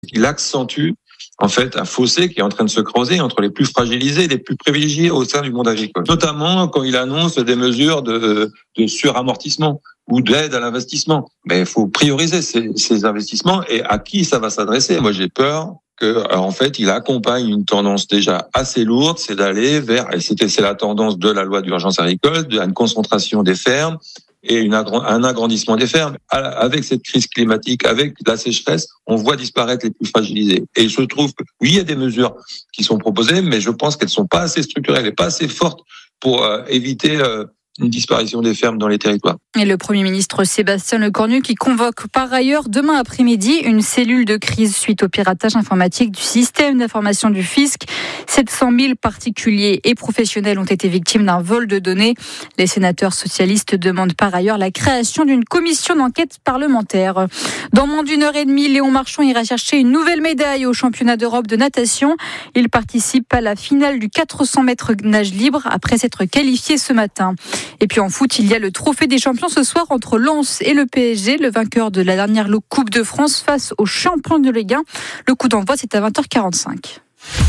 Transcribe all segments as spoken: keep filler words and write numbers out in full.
il accentue en fait un fossé qui est en train de se creuser entre les plus fragilisés et les plus privilégiés au sein du monde agricole. Notamment quand il annonce des mesures de, de suramortissement ou d'aide à l'investissement. Mais il faut prioriser ces, ces investissements et à qui ça va s'adresser. Moi, j'ai peur que, en fait, il accompagne une tendance déjà assez lourde, c'est d'aller vers, et c'était, c'est la tendance de la loi d'urgence agricole, de une concentration des fermes et une, un agrandissement des fermes. Avec cette crise climatique, avec la sécheresse, on voit disparaître les plus fragilisés. Et je trouve que, oui, il y a des mesures qui sont proposées, mais je pense qu'elles sont pas assez structurelles et pas assez fortes pour euh, éviter euh, une disparition des fermes dans les territoires. Et le Premier ministre Sébastien Lecornu qui convoque par ailleurs demain après-midi une cellule de crise suite au piratage informatique du système d'information du fisc. sept cent mille particuliers et professionnels ont été victimes d'un vol de données. Les sénateurs socialistes demandent par ailleurs la création d'une commission d'enquête parlementaire. Dans moins d'une heure et demie, Léon Marchand ira chercher une nouvelle médaille au championnat d'Europe de natation. Il participe à la finale du quatre cents mètres nage libre après s'être qualifié ce matin. Et puis en foot, il y a le trophée des champions ce soir entre Lens et le P S G, le vainqueur de la dernière Coupe de France face aux champions de Ligue un. Le coup d'envoi, c'est à vingt heures quarante-cinq.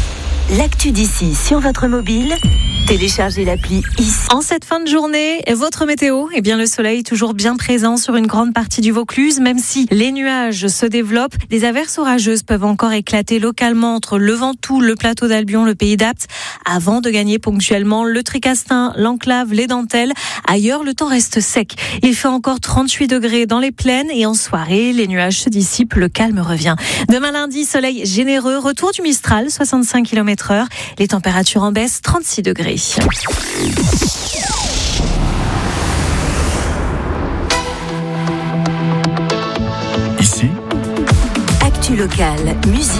L'actu d'ici sur votre mobile, téléchargez l'appli ici. En cette fin de journée, votre météo, eh bien le soleil toujours bien présent sur une grande partie du Vaucluse, même si les nuages se développent. Des averses orageuses peuvent encore éclater localement entre le Ventoux, le plateau d'Albion, le Pays d'Apt, avant de gagner ponctuellement le Tricastin, l'Enclave, les Dentelles. Ailleurs, le temps reste sec. Il fait encore trente-huit degrés dans les plaines et en soirée, les nuages se dissipent, le calme revient. Demain lundi, soleil généreux, retour du Mistral, soixante-cinq kilomètres heure. Les températures en baisse, trente-six degrés. Ici, actu locale, musique.